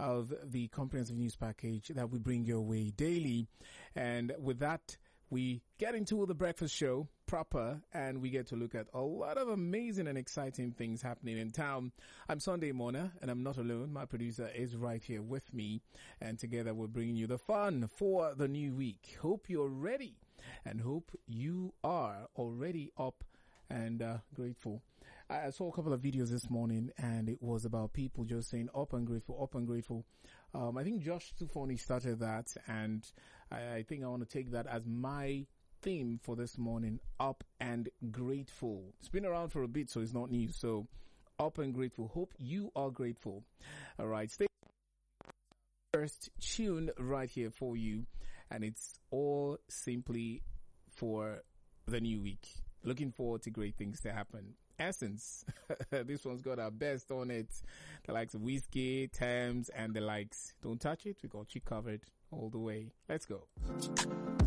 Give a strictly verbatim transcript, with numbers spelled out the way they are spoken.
of the comprehensive news package that we bring your way daily. And with that, we get into the breakfast show proper, and we get to look at a lot of amazing and exciting things happening in town. I'm Sunday Mona, and I'm not alone. My producer is right here with me, and together we're bringing you the fun for the new week. Hope you're ready, and hope you are already up and uh, grateful. I saw a couple of videos this morning, and it was about people just saying up and grateful, up and grateful. Um, I think Josh Tufoni started that, and I, I think I want to take that as my theme for this morning, up and grateful. It's been around for a bit, so it's not new. So, up and grateful. Hope you are grateful. All right, stay first tune right here for you, and it's all simply for the new week. Looking forward to great things to happen. Essence. This one's got our best on it. The likes of Whiskey, Thames, and the likes. Don't touch it. We got you covered all the way. Let's go.